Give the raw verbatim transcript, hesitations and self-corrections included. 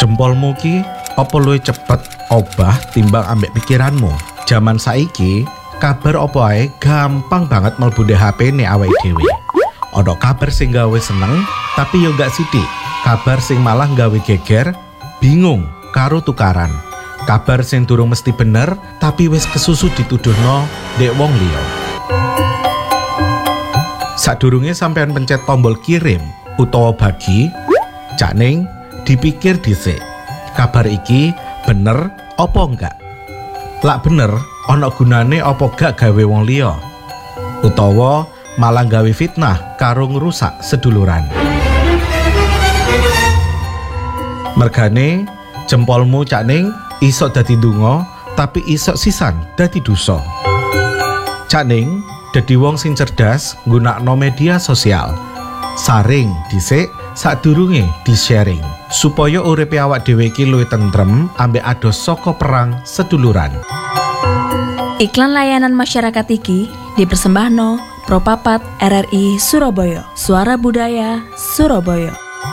Jempolmu ki apa luwih cepet obah timbang ambek pikiranmu. Jaman saiki kabar apa ae gampang banget mlebu H P-ne awake dhewe. Ana kabar sing gawe seneng tapi yo gak sithik. Kabar sing malah gawe geger, bingung karo tukaran. Kabar sing durung mesti bener tapi wis kesusu dituduhno ndek wong liya. Sadurunge sampean pencet tombol kirim utawa bagi, Cak Ning dipikir dhisik. Kabar iki bener apa enggak? Lak bener, ana gunane apa gak gawe wong liya? Utawa malah gawe fitnah karo ngrusak seduluran. Mergane jempolmu Cak Ning iso dadi ndonga tapi iso sisan dadi dosa. Cak Ning dadi wong sing cerdas nggunakno media sosial. Saring dhisik sadurunge di-sharing supaya uripe awak dhewe iki luwih tentrem ambek adoh saka perang seduluran. Iklan layanan masyarakat iki dipersembahno Propapat R R I Surabaya, Suara Budaya Surabaya.